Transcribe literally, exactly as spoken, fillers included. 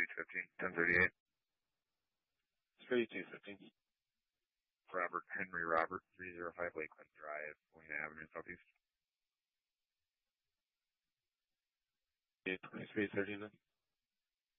H fifteen, ten thirty-eight. thirty-two fifteen. Robert Henry Robert, three oh five Lakeland Drive, Galena Avenue, Southeast. twenty-three thirty-nine.